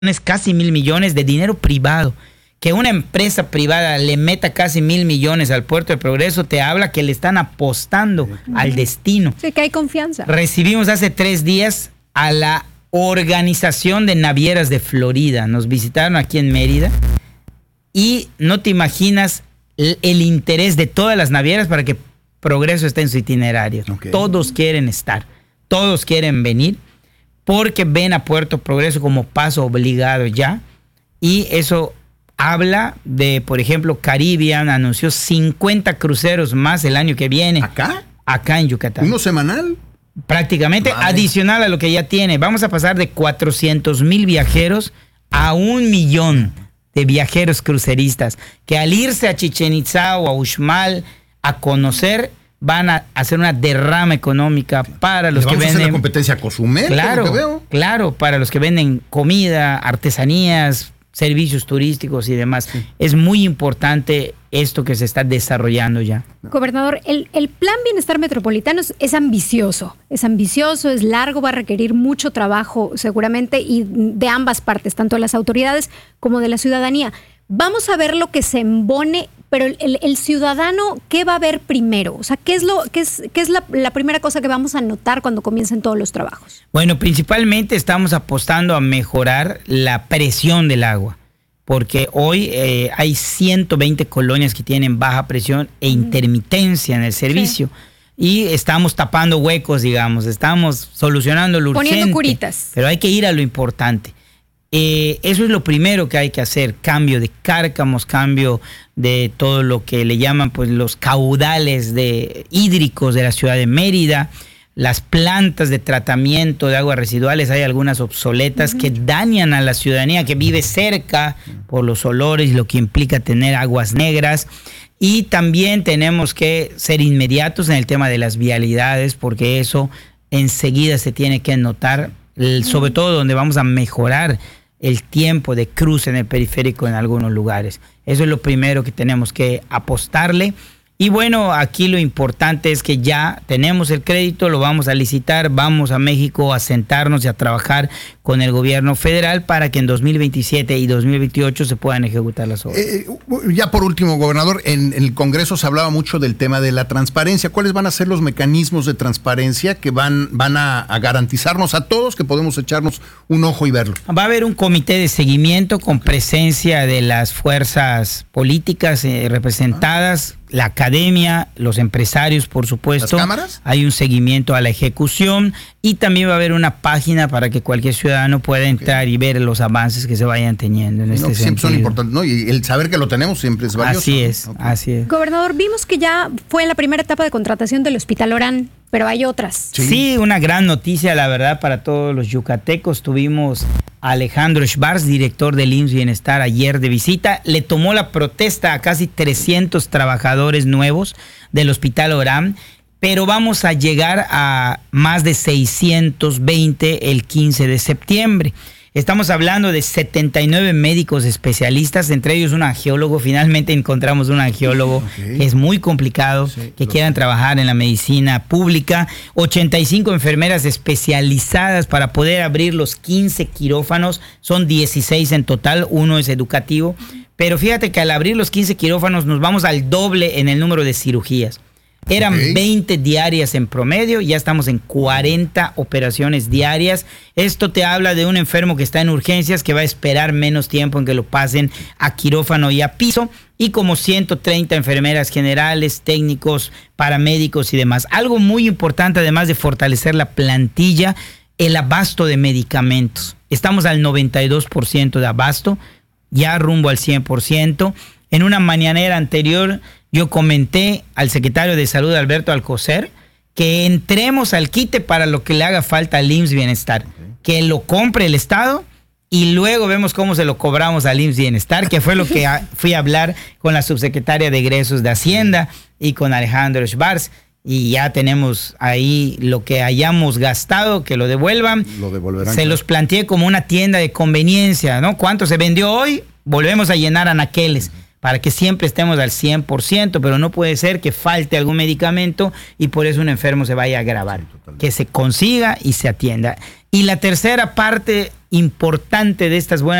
casi 1.000 millones de dinero privado. Que una empresa privada le meta casi 1.000 millones al Puerto de Progreso te habla que le están apostando al destino. Sí, que hay confianza. Recibimos hace 3 días a la Organización de Navieras de Florida. Nos visitaron aquí en Mérida y no te imaginas el interés de todas las navieras para que Progreso esté en su itinerario. Okay. Todos quieren estar, todos quieren venir porque ven a Puerto Progreso como paso obligado ya, y eso habla de, por ejemplo, Caribbean anunció 50 cruceros más el año que viene. ¿Acá? Acá en Yucatán. ¿Uno semanal? Prácticamente adicional a lo que ya tiene. Vamos a pasar de 400,000 viajeros a 1 millón de viajeros cruceristas que al irse a Chichén Itzá o a Uxmal a conocer van a hacer una derrama económica para los que venden. ¿Vamos a hacer la competencia a Cozumel? Claro, claro, para los que venden comida, artesanías, servicios turísticos y demás. Sí. Es muy importante esto que se está desarrollando ya. Gobernador, el Plan Bienestar Metropolitano es ambicioso, es largo, va a requerir mucho trabajo seguramente y de ambas partes, tanto de las autoridades como de la ciudadanía. Vamos a ver lo que se embone, pero el ciudadano, ¿qué va a ver primero? O sea, ¿qué es la primera cosa que vamos a notar cuando comiencen todos los trabajos? Bueno, principalmente estamos apostando a mejorar la presión del agua, porque hoy hay 120 colonias que tienen baja presión e intermitencia en el servicio. Sí. Y estamos tapando huecos, digamos, estamos solucionando lo urgente. Poniendo curitas. Pero hay que ir a lo importante. Eso es lo primero que hay que hacer, cambio de cárcamos, cambio de todo lo que le llaman pues los caudales hídricos de la ciudad de Mérida, las plantas de tratamiento de aguas residuales, hay algunas obsoletas que dañan a la ciudadanía que vive cerca por los olores y lo que implica tener aguas negras. Y también tenemos que ser inmediatos en el tema de las vialidades, porque eso enseguida se tiene que notar, sobre todo donde vamos a mejorar el tiempo de cruce en el periférico en algunos lugares. Eso es lo primero que tenemos que apostarle. Y bueno, aquí lo importante es que ya tenemos el crédito, lo vamos a licitar, vamos a México a sentarnos y a trabajar con el gobierno federal para que en 2027 y 2028 se puedan ejecutar las obras. Ya por último, gobernador, en el Congreso se hablaba mucho del tema de la transparencia. ¿Cuáles van a ser los mecanismos de transparencia que van a garantizarnos a todos que podemos echarnos un ojo y verlo? Va a haber un comité de seguimiento con presencia de las fuerzas políticas representadas, la academia, los empresarios, por supuesto. ¿Las cámaras? Hay un seguimiento a la ejecución y también va a haber una página para que cualquier ciudadano pueda entrar y ver los avances que se vayan teniendo en este sentido. Siempre son importantes, ¿no? Y el saber que lo tenemos siempre es valioso. Así es, así es. Gobernador, vimos que ya fue la primera etapa de contratación del Hospital Orán, pero hay otras. Sí, una gran noticia, la verdad, para todos los yucatecos. Tuvimos a Alejandro Schwartz, director del IMSS Bienestar, ayer de visita. Le tomó la protesta a casi 300 trabajadores nuevos del Hospital Orán, pero vamos a llegar a más de 620 el 15 de septiembre. Estamos hablando de 79 médicos especialistas, entre ellos un angiólogo. Finalmente encontramos un angiólogo que es muy complicado, que quieran trabajar en la medicina pública. 85 enfermeras especializadas para poder abrir los 15 quirófanos. Son 16 en total, uno es educativo. Pero fíjate que al abrir los 15 quirófanos nos vamos al doble en el número de cirugías. Eran 20 diarias en promedio, ya estamos en 40 operaciones diarias. Esto te habla de un enfermo que está en urgencias, que va a esperar menos tiempo en que lo pasen a quirófano y a piso, y como 130 enfermeras generales, técnicos, paramédicos y demás. Algo muy importante, además de fortalecer la plantilla, el abasto de medicamentos. Estamos al 92% de abasto, ya rumbo al 100%. En una mañanera anterior yo comenté al secretario de Salud, Alberto Alcocer, que entremos al quite para lo que le haga falta al IMSS Bienestar, que lo compre el Estado y luego vemos cómo se lo cobramos al IMSS Bienestar, que fue lo que fui a hablar con la subsecretaria de Egresos de Hacienda y con Alejandro Schwartz. Y ya tenemos ahí lo que hayamos gastado, que lo devuelvan. Lo devolverán. Se los planteé como una tienda de conveniencia, ¿no? ¿Cuánto se vendió hoy? Volvemos a llenar anaqueles para que siempre estemos al 100%, pero no puede ser que falte algún medicamento y por eso un enfermo se vaya a agravar. Que se consiga y se atienda. Y la tercera parte importante de estas buenas